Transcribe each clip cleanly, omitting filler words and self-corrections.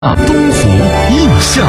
东湖印象。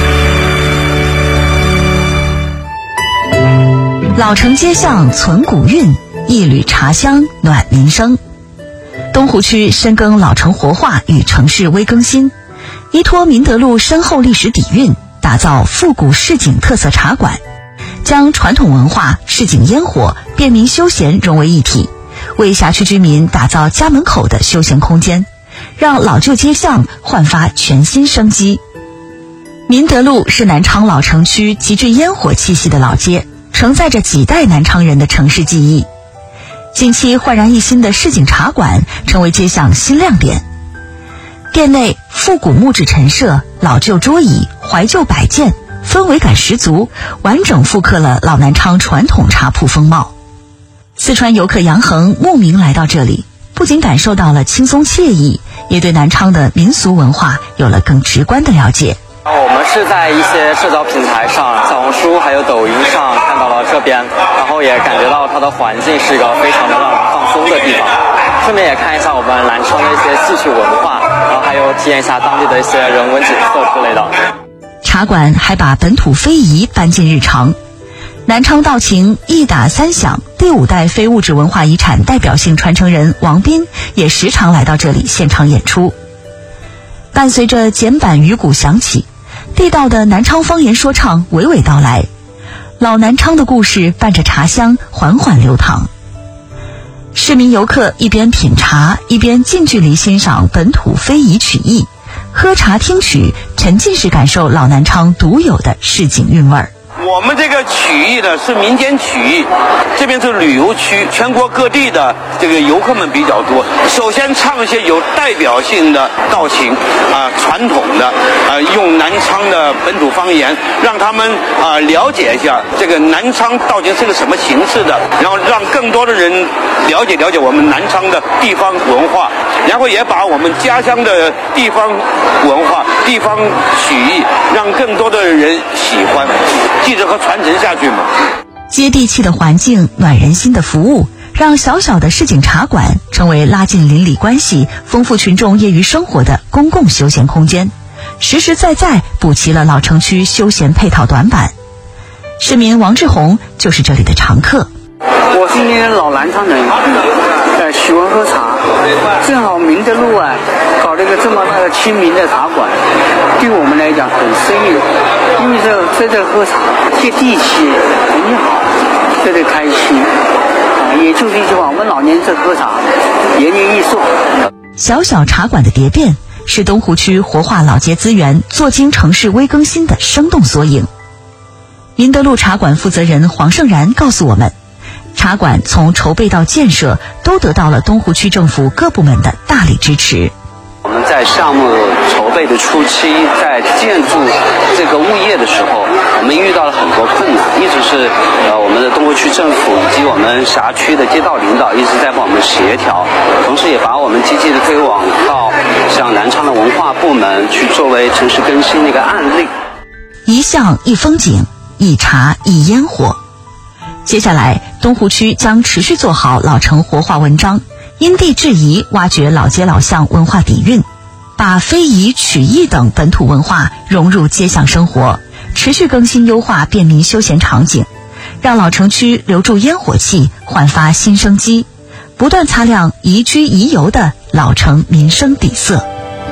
老城街巷存古韵，一缕茶香暖民生。东湖区深耕老城活化与城市微更新，依托民德路深厚历史底蕴，打造复古市井特色茶馆，将传统文化、市井烟火、便民休闲融为一体，为辖区居民打造家门口的休闲空间，让老旧街巷焕发全新生机。民德路是南昌老城区极具烟火气息的老街，承载着几代南昌人的城市记忆。近期焕然一新的市井茶馆成为街巷新亮点，店内复古木质陈设、老旧桌椅、怀旧摆件，氛围感十足，完整复刻了老南昌传统茶铺风貌。四川游客杨恒慕名来到这里，不仅感受到了轻松惬意，也对南昌的民俗文化有了更直观的了解。 我们是在一些社交平台上，小红书还有抖音上看到了这边，然后也感觉到它的环境是一个非常的让人放松的地方。顺便也看一下我们南昌的一些戏曲文化，然后还有体验一下当地的一些人文景色之类的。 茶馆还把本土非遗搬进日常，南昌道情一打三响第5代非物质文化遗产代表性传承人王斌也时常来到这里现场演出。伴随着简板鱼鼓响起，地道的南昌方言说唱娓娓道来，老南昌的故事伴着茶香缓缓流淌。市民游客一边品茶，一边近距离欣赏本土非遗曲艺，喝茶听曲，沉浸式感受老南昌独有的市井韵味儿。 我们这个曲艺呢是民间曲艺，这边是旅游区，全国各地的这个游客们比较多。首先唱一些有代表性的道情传统的用南昌的本土方言，让他们了解一下这个南昌道情是个什么形式的，然后让更多的人了解我们南昌的地方文化，然后也把我们家乡的地方文化、地方曲艺让更多的人喜欢。记着和传承下去嘛。 接地气的环境、暖人心的服务，让小小的市井茶馆成为拉近邻里关系、丰富群众业余生活的公共休闲空间，实实在在补齐了老城区休闲配套短板。市民王志宏就是这里的常客。 我是一名老南昌人，喜欢喝茶，正好民德路搞了一个这么亲民的茶馆，对我们来讲很生意，因为在这喝茶接地气，很好，在这开心也就是一句话，我们老年人在喝茶，延年益寿。 小小茶馆的蝶变，是东湖区活化老街资源、做精城市微更新的生动缩影。民德路茶馆负责人黄胜然告诉我们，茶馆从筹备到建设都得到了东湖区政府各部门的大力支持。 我们在项目筹备的初期，在建筑这个物业的时候，我们遇到了很多困难，一直是我们的东湖区政府以及我们辖区的街道领导一直在帮我们协调，同时也把我们积极的推广到像南昌的文化部门去作为城市更新的一个案例。 一巷一风景，一茶一烟火。接下来东湖区将持续做好老城活化文章，因地制宜挖掘老街老巷文化底蕴，把非遗、曲艺等本土文化融入街巷生活，持续更新优化便民休闲场景，让老城区留住烟火气，焕发新生机，不断擦亮宜居宜游的老城民生底色。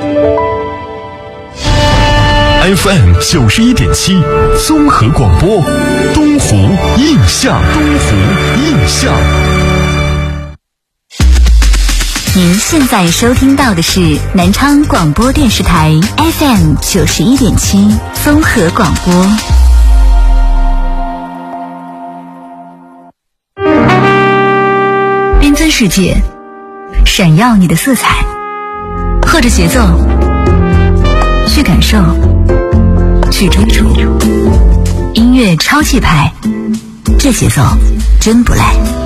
FM 91.7综合广播，东湖印象。 您现在收听到的是南昌广播电视台 FM 91.7综合广播。缤纷世界，闪耀你的色彩，和着节奏去感受，去追逐，音乐超气派，这节奏真不赖。